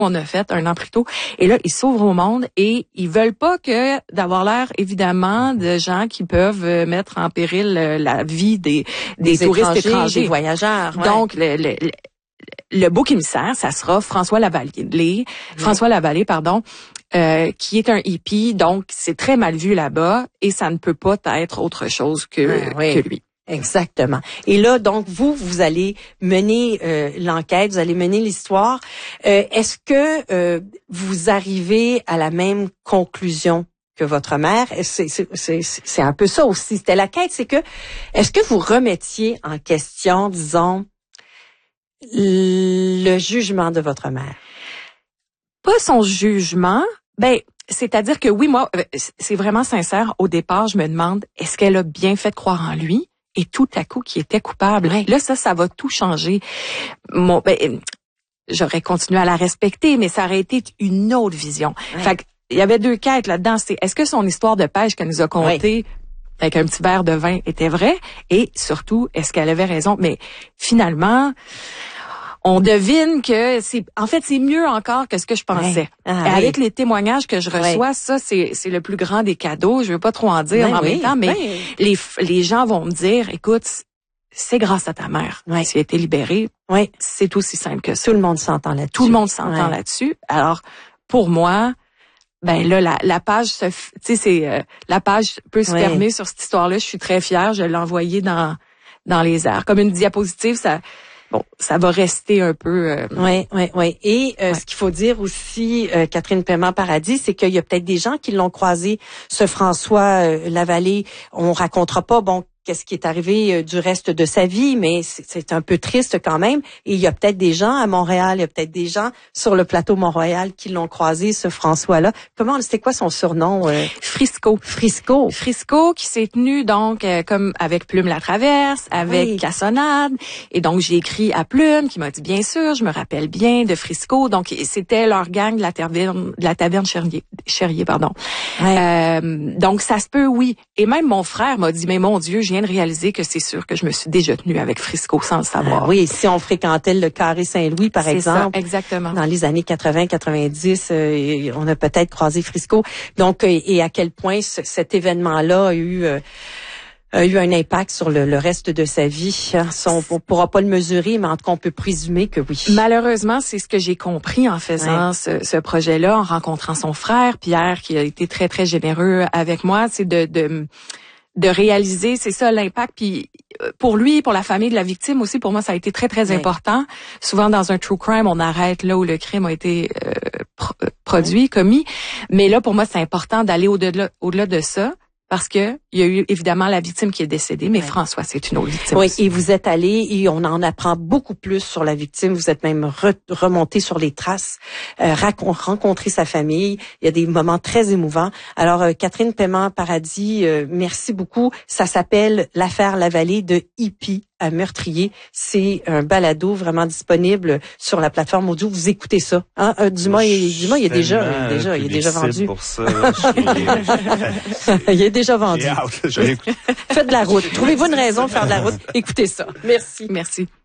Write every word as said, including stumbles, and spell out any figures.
on a fait un an plus tôt. Et là, ils s'ouvrent au monde et ils veulent pas que d'avoir l'air, évidemment, de gens qui peuvent mettre en péril la vie des, des, des touristes étrangers, étrangers. Des voyageurs. Ouais. Donc, le, le, le, le bouc émissaire, ça sera François Lavallée, oui. François Lavallée, pardon, euh, qui est un hippie, donc c'est très mal vu là-bas et ça ne peut pas être autre chose que, ah, oui. que lui. Exactement. Et là, donc, vous, vous allez mener euh, l'enquête, vous allez mener l'histoire. Euh, est-ce que euh, vous arrivez à la même conclusion que votre mère? C'est, c'est, c'est, c'est un peu ça aussi. C'était la quête, c'est que, est-ce que vous remettiez en question, disons, le jugement de votre mère? Pas son jugement. Ben, c'est-à-dire que oui, moi, c'est vraiment sincère. Au départ, je me demande, est-ce qu'elle a bien fait de croire en lui? Et tout à coup, qui était coupable. Ouais. Là, ça, ça va tout changer. Mon, ben, j'aurais continué à la respecter, mais ça aurait été une autre vision. Ouais. Fait que, il y avait deux quêtes là-dedans. C'est, est-ce que son histoire de pêche qu'elle nous a contée, ouais. avec un petit verre de vin, était vraie? Et surtout, est-ce qu'elle avait raison? Mais finalement, on devine que c'est, en fait, c'est mieux encore que ce que je pensais. Ouais. Ah, et avec oui. les témoignages que je reçois, ouais. ça, c'est, c'est le plus grand des cadeaux. Je veux pas trop en dire ben en oui. même temps, mais ben. les, les gens vont me dire, écoute, c'est grâce à ta mère. Ouais. Tu as été libérée. Ouais. C'est aussi simple que ça. Tout le monde s'entend là-dessus. Tout le monde s'entend ouais. là-dessus. Alors, pour moi, ben là, la, la page, se, tu sais, c'est, euh, la page peut se ouais. fermer sur cette histoire-là. Je suis très fière. Je l'ai envoyée dans, dans les airs. Comme une diapositive, ça, bon, ça va rester un peu. Euh... Oui, oui, oui. Et euh, ouais. ce qu'il faut dire aussi, euh, Catherine Paiement-Paradis, c'est qu'il y a peut-être des gens qui l'ont croisé, ce François euh, Lavallée. On racontera pas, bon, qu'est-ce qui est arrivé euh, du reste de sa vie, mais c'est, c'est un peu triste quand même. Et il y a peut-être des gens à Montréal, il y a peut-être des gens sur le plateau Mont-Royal qui l'ont croisé, ce François-là. Comment, c'était quoi son surnom? Euh? Frisco. Frisco. Frisco qui s'est tenu donc euh, comme avec Plume la Traverse, avec oui. Cassonade. Et donc j'ai écrit à Plume qui m'a dit bien sûr, je me rappelle bien de Frisco. Donc c'était leur gang de la taverne, de la taverne Cherrier, Cherrier pardon. Ouais. Euh, donc ça se peut, oui. Et même mon frère m'a dit mais mon Dieu, je viens de réaliser que c'est sûr que je me suis déjà tenue avec Frisco sans le savoir. Ah oui, si on fréquentait le Carré Saint-Louis, par c'est exemple, ça, exactement. dans les années quatre-vingts quatre-vingt-dix, euh, on a peut-être croisé Frisco. Donc, euh, et à quel point ce, cet événement-là a eu... Euh, a eu un impact sur le, le reste de sa vie. On ne pourra pas le mesurer, mais en tout cas, on peut présumer que oui. Malheureusement, c'est ce que j'ai compris en faisant ouais. ce, ce projet-là, en rencontrant son frère, Pierre, qui a été très, très généreux avec moi. C'est de... de de réaliser, c'est ça l'impact. Puis pour lui, pour la famille de la victime aussi, pour moi, ça a été très, très oui. important. Souvent, dans un true crime, on arrête là où le crime a été euh, pro- produit, oui. commis. Mais là, pour moi, c'est important d'aller au-delà, au-delà de ça. Parce que il y a eu évidemment la victime qui est décédée, mais ouais. François, c'est une autre victime. Oui, aussi. Et vous êtes allé et on en apprend beaucoup plus sur la victime. Vous êtes même re- remonté sur les traces, euh, racon- rencontré sa famille. Il y a des moments très émouvants. Alors, euh, Catherine Paiement-Paradis, euh, merci beaucoup. Ça s'appelle L'affaire Lavallée de hippie à meurtrier. C'est un balado vraiment disponible sur la plateforme audio. Vous écoutez ça. Hein? Euh, Dumas, il, Dumas, il est déjà, déjà, il est déjà vendu. Pour ça, il est déjà vendu. J'ai hâte, je vais Faites de la route. Trouvez-vous une raison de faire de la route. Écoutez ça. Merci. Merci.